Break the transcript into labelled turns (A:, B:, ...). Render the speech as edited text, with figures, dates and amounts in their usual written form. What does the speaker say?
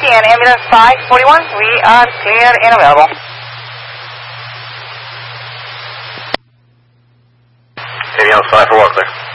A: emergency and ambulance 541. We are clear and available.
B: Ambulance 541 clear.